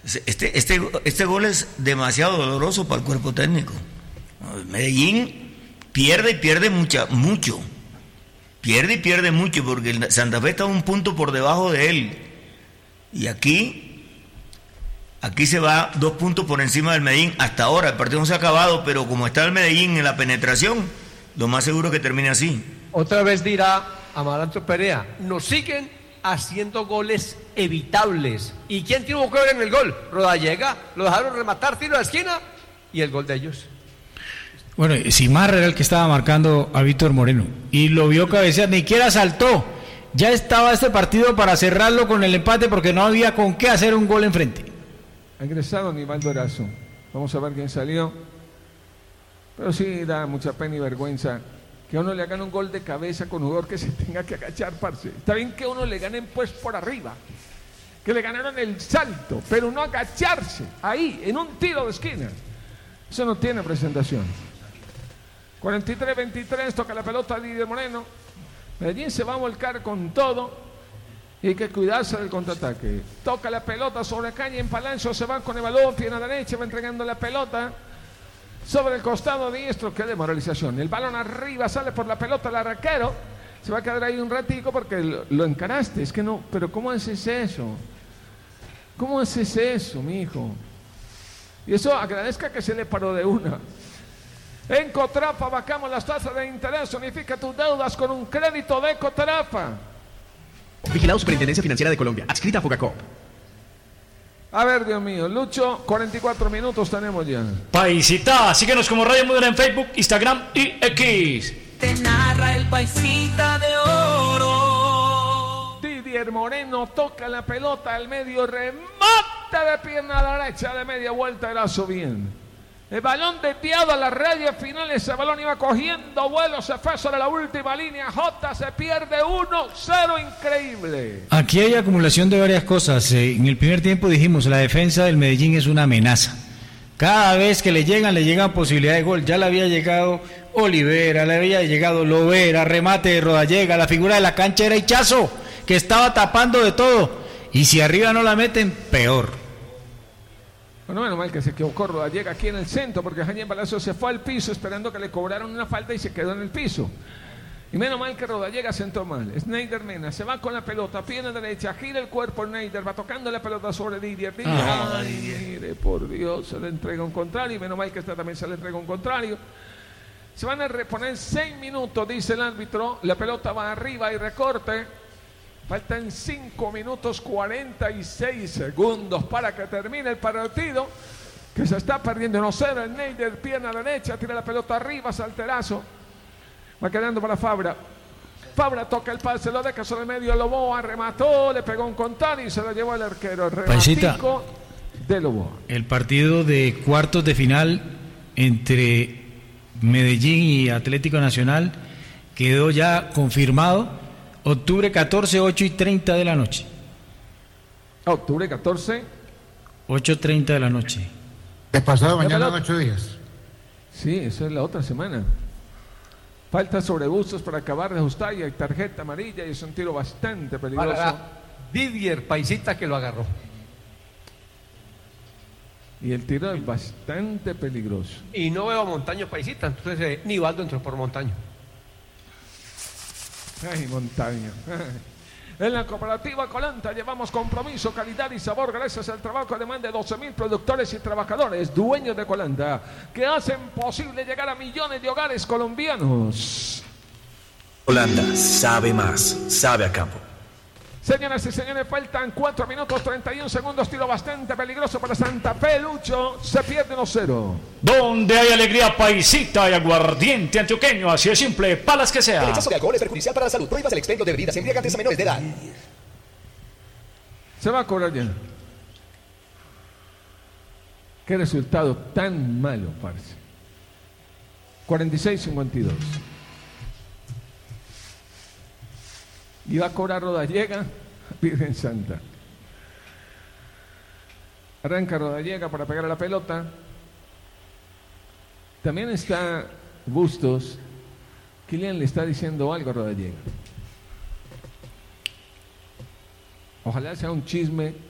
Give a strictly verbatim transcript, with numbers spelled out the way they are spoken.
Este, este, este gol es demasiado doloroso para el cuerpo técnico. Medellín pierde y pierde mucha, mucho. Pierde y pierde mucho porque el Santa Fe está un punto por debajo de él. Y aquí, aquí se va dos puntos por encima del Medellín. Hasta ahora el partido no se ha acabado, pero como está el Medellín en la penetración, lo más seguro es que termine así. Otra vez dirá Amaranto Perea, nos siguen haciendo goles evitables. ¿Y quién tuvo que ver en el gol? Rodallega, lo dejaron rematar, tiro a la esquina y el gol de ellos. Bueno, Simarra era el que estaba marcando a Víctor Moreno y lo vio cabecear, ni siquiera saltó. Ya estaba este partido para cerrarlo con el empate porque no había con qué hacer un gol enfrente. Ha ingresado Nivaldo Erazo. Vamos a ver quién salió. Pero sí da mucha pena y vergüenza que a uno le hagan un gol de cabeza con un jugador que se tenga que agachar, parce. Está bien que a uno le ganen pues por arriba, que le ganaron el salto, pero no agacharse ahí, en un tiro de esquina. Eso no tiene presentación. cuarenta y tres veintitrés, toca la pelota Didier Moreno. Medellín se va a volcar con todo y hay que cuidarse del contraataque. Toca la pelota sobre caña en Palancio, se va con el balón, pierna derecha, va entregando la pelota sobre el costado diestro. Qué demoralización. El balón arriba, sale por la pelota el arquero. Se va a quedar ahí un ratico porque lo, lo encaraste. Es que no, pero ¿cómo haces eso? ¿Cómo haces eso, mijo? Y eso agradezca que se le paró de una. En Cotrafa bajamos las tasas de interés. Unifica tus deudas con un crédito de Cotrafa. Vigilado Superintendencia Financiera de Colombia. Adscrita a Fogacop. A ver, Dios mío, Lucho, cuarenta y cuatro minutos tenemos ya. Paisita, síguenos como Radio Modena en Facebook, Instagram y X. Te narra el Paisita de oro. Didier Moreno toca la pelota al medio, remate de pierna derecha de media vuelta, Erazo bien. El balón desviado a la raya final, ese balón iba cogiendo vuelo, se fue sobre la última línea, Jota se pierde uno cero, increíble. Aquí hay acumulación de varias cosas. En el primer tiempo dijimos, la defensa del Medellín es una amenaza. Cada vez que le llegan, le llegan posibilidades de gol. Ya le había llegado Olivera, le había llegado Lovera, remate de Rodallega, la figura de la cancha era Hichazo, que estaba tapando de todo. Y si arriba no la meten, peor. Bueno, menos mal que se equivocó Rodallega aquí en el centro, porque Jaime Palacio se fue al piso esperando que le cobraran una falta y se quedó en el piso. Y menos mal que Rodallega sentó mal. Schneider Mena se va con la pelota, pierna derecha, gira el cuerpo Schneider, va tocando la pelota sobre Didier. Didier, ah. Ay, mire, por Dios, se le entrega un contrario. Y menos mal que esta también se le entrega un contrario. Se van a reponer seis minutos, dice el árbitro. La pelota va arriba y recorte. Faltan cinco minutos cuarenta y seis segundos para que termine el partido, que se está perdiendo uno cero. El Schneider, pierna derecha, tira la pelota arriba, salterazo. Va quedando para Fabra. Fabra toca el pase, lo deja sobre el medio, Loboa remató, le pegó un contrario y se lo llevó el arquero. El rematico de Loboa. El partido de cuartos de final entre Medellín y Atlético Nacional quedó ya confirmado. Octubre catorce, ocho y treinta de la noche. Octubre catorce. ocho y treinta de la noche. ¿Es pasado mañana en ocho días? Sí, eso es la otra semana. Falta sobre Bustos para acabar de ajustar y hay tarjeta amarilla y es un tiro bastante peligroso. Para Didier, Paisita, que lo agarró. Y el tiro es bastante peligroso. Y no veo a Montaño, Paisita, entonces eh, Nivaldo entró por Montaño. Ay, Montaño. En la cooperativa Colanta llevamos compromiso, calidad y sabor gracias al trabajo de más de doce mil productores y trabajadores, dueños de Colanta, que hacen posible llegar a millones de hogares colombianos. Colanta sabe más, sabe a campo. Señoras y señores, faltan cuatro minutos treinta y un segundos, tiro bastante peligroso para Santa Fe, Lucho, se pierde uno cero. Donde hay alegría, Paisita y aguardiente antioqueño, así de simple, palas que sea. El exceso de alcohol es perjudicial para la salud. Prohíbas el expendio de bebidas embriagantes a menores de edad. Se va a cobrar ya. Qué resultado tan malo, parce. cuarenta y seis cincuenta y dos. Y va a cobrar Rodallega, Virgen Santa. Arranca Rodallega para pegar a la pelota. También está Bustos. Kylian le está diciendo algo a Rodallega. Ojalá sea un chisme